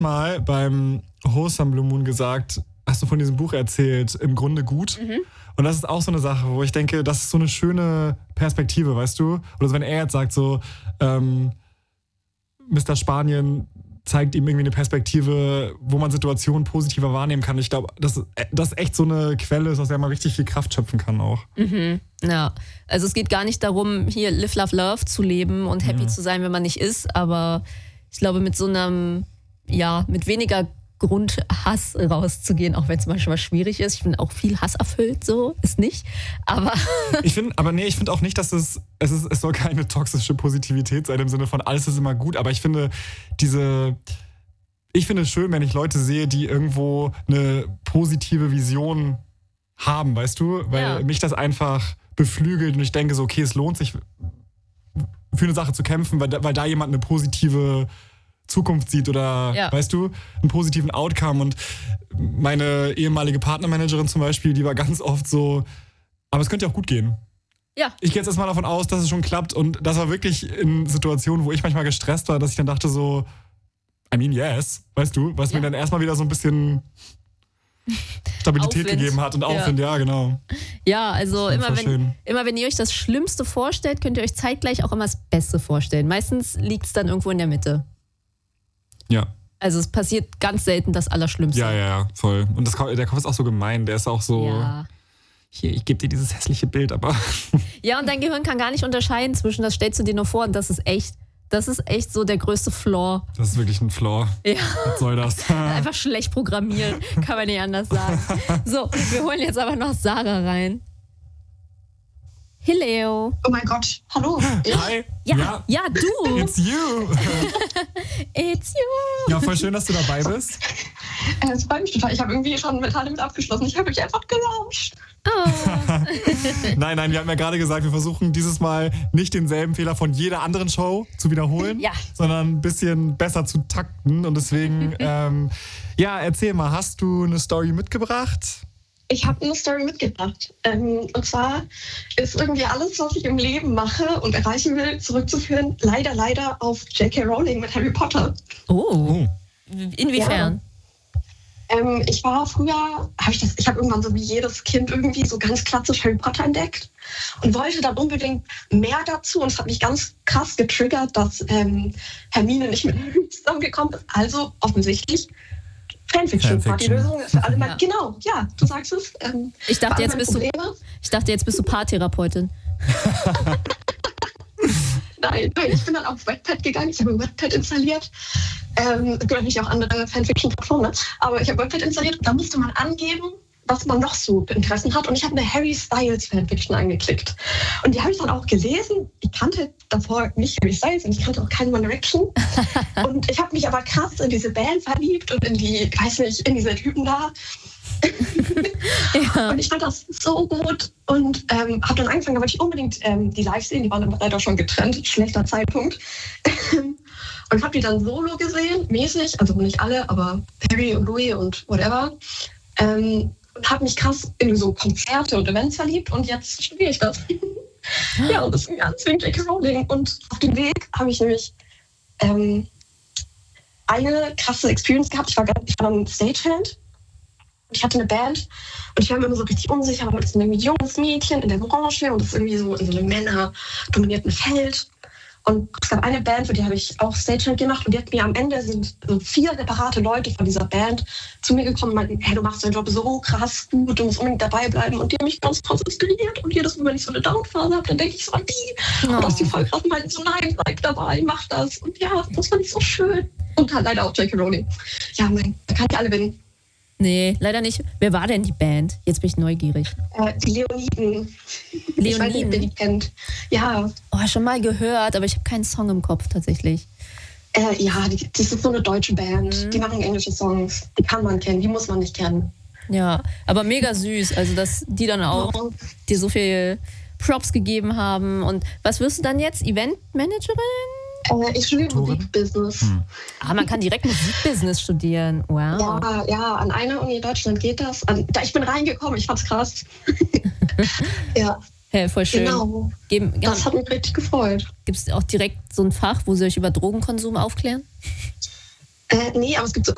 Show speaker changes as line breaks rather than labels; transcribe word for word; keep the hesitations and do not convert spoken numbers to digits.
mal beim Wholesome Blue Moon gesagt, hast du von diesem Buch erzählt, im Grunde gut. Mhm. Und das ist auch so eine Sache, wo ich denke, das ist so eine schöne Perspektive, weißt du? Oder so, wenn er jetzt sagt so, ähm, Mister Spanien zeigt ihm irgendwie eine Perspektive, wo man Situationen positiver wahrnehmen kann. Ich glaube, dass das echt so eine Quelle ist, aus der man richtig viel Kraft schöpfen kann auch.
Mhm. Ja, also es geht gar nicht darum, hier Live, Love, Love zu leben und happy ja. zu sein, wenn man nicht ist, aber ich glaube, mit so einem, ja, mit weniger Grund, Hass rauszugehen, auch wenn es manchmal schwierig ist. Ich bin auch viel Hass erfüllt, so ist nicht. Aber
ich finde, aber nee, ich finde auch nicht, dass es, es ist, es soll keine toxische Positivität sein im Sinne von alles ist immer gut. Aber ich finde diese, ich finde es schön, wenn ich Leute sehe, die irgendwo eine positive Vision haben, weißt du, weil ja. mich das einfach beflügelt und ich denke so, okay, es lohnt sich für eine Sache zu kämpfen, weil da, weil da jemand eine positive Zukunft sieht oder, ja. weißt du, einen positiven Outcome. Und meine ehemalige Partnermanagerin zum Beispiel, die war ganz oft so, aber es könnte ja auch gut gehen.
Ja.
Ich gehe jetzt erstmal davon aus, dass es schon klappt. Und das war wirklich in Situationen, wo ich manchmal gestresst war, dass ich dann dachte so, I mean, yes, weißt du, was ja. mir dann erstmal wieder so ein bisschen Stabilität Aufwind. gegeben hat und Aufwind, ja, ja genau.
Ja, also immer wenn, immer wenn ihr euch das Schlimmste vorstellt, könnt ihr euch zeitgleich auch immer das Beste vorstellen. Meistens liegt es dann irgendwo in der Mitte.
Ja.
Also es passiert ganz selten das Allerschlimmste.
Ja, ja, ja, voll. Und das, der Kopf ist auch so gemein. Der ist auch so,
ja.
hier, ich gebe dir dieses hässliche Bild, aber...
Ja, und dein Gehirn kann gar nicht unterscheiden zwischen, das stellst du dir nur vor und das ist echt. Das ist echt so der größte Flaw.
Das ist wirklich ein Flaw.
Ja.
Was soll das?
Einfach schlecht programmiert, kann man nicht anders sagen. So, wir holen jetzt aber noch Sarah rein. Hello.
Oh mein Gott, hallo. Ich?
Hi.
Ja, ja, ja, du.
It's you.
It's you.
Ja, voll schön, dass du dabei bist.
Es freut mich total. Ich habe irgendwie schon mental damit abgeschlossen. Ich habe mich einfach gelauscht.
Oh.
Nein, nein, wir haben ja gerade gesagt, wir versuchen dieses Mal nicht denselben Fehler von jeder anderen Show zu wiederholen,
ja.
sondern ein bisschen besser zu takten. Und deswegen, ähm, ja, erzähl mal, hast du eine Story mitgebracht?
Ich habe eine Story mitgebracht. Ähm, und zwar ist irgendwie alles, was ich im Leben mache und erreichen will, zurückzuführen, leider, leider auf J K Rowling mit Harry Potter.
Oh, inwiefern?
Ja. Ähm, ich war früher, habe ich das, ich habe irgendwann so wie jedes Kind irgendwie so ganz klassisch Harry Potter entdeckt und wollte dann unbedingt mehr dazu. Und es hat mich ganz krass getriggert, dass ähm, Hermine nicht mit Harry zusammengekommen ist. Also offensichtlich Fanfiction war die Lösung für alle. Ja. Genau, ja, du sagst es. Ähm,
ich, dachte, jetzt bist du, ich dachte, jetzt bist du Paartherapeutin.
Nein, nein, ich bin dann auf Wattpad gegangen. Ich habe Wattpad installiert. Ähm, es gibt natürlich auch andere Fanfiction-Plattformen, aber ich habe Wattpad installiert. Da musste man angeben, was man noch so Interessen hat. Und ich habe eine Harry Styles Fanfiction angeklickt. Und die habe ich dann auch gelesen. Ich kannte davor nicht Harry Styles und ich kannte auch keinen One Direction. Und ich habe mich aber krass in diese Band verliebt und in die, ich weiß nicht, in diese Typen da. Ja. Und ich fand das so gut und ähm, habe dann angefangen, da wollte ich unbedingt ähm, die live sehen. Die waren dann leider schon getrennt. Schlechter Zeitpunkt. Und habe die dann solo gesehen, mäßig. Also nicht alle, aber Harry und Louis und whatever. Ähm, und habe mich krass in so Konzerte und Events verliebt und jetzt studiere ich das. Ja, und das ist ganz wegen J K Rowling. Und auf dem Weg habe ich nämlich ähm, eine krasse Experience gehabt. Ich war, ich war dann Stagehand. Ich hatte eine Band und ich war mir immer so richtig unsicher, weil es ein irgendwie junges Mädchen in der Branche und das ist irgendwie so in so einem männerdominierten Feld. Und es gab eine Band, für die habe ich auch Stagehand gemacht und die hat mir am Ende sind so vier separate Leute von dieser Band zu mir gekommen und meinten, hey, du machst deinen Job so krass gut, du musst unbedingt dabei bleiben und die haben mich ganz krass inspiriert und jedes Mal, wenn ich so eine Downphase habe, dann denke ich so an die oh. und dass die voll krass meinten, so nein, bleib dabei, mach das und ja, das fand ich so schön und halt leider auch J K Rowling. Ja, mein, da kann ich alle gewinnen.
Nee, leider nicht. Wer war denn die Band? Jetzt bin ich neugierig.
Äh, die Leoniden.
Leoniden?
Ich weiß nicht, wer die kennt. Ja.
Oh, schon mal gehört, aber ich habe keinen Song im Kopf tatsächlich.
Äh, ja, die, das ist so eine deutsche Band. Mhm. Die machen englische Songs. Die kann man kennen, die muss man nicht kennen.
Ja, aber mega süß. Also, dass die dann auch oh. dir so viel Props gegeben haben. Und was wirst du dann jetzt? Eventmanagerin?
Äh, ich studiere Musikbusiness.
Hm.
Ah, man kann direkt Musikbusiness studieren. Wow.
Ja, ja, an einer Uni in Deutschland geht das. An, da, ich bin reingekommen, ich fand's krass. Ja.
Hey, voll schön.
Genau.
Geben,
das hat mich richtig gefreut.
Gibt es auch direkt so ein Fach, wo sie euch über Drogenkonsum aufklären?
Äh, nee, aber es gibt so